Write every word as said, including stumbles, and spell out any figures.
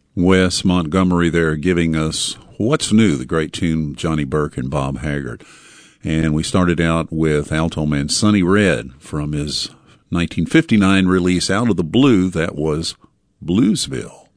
Wes Montgomery there giving us What's New, the great tune Johnny Burke and Bob Haggart. And we started out with alto man Sonny Red from his nineteen fifty-nine release Out of the Blue. That was Bluesville.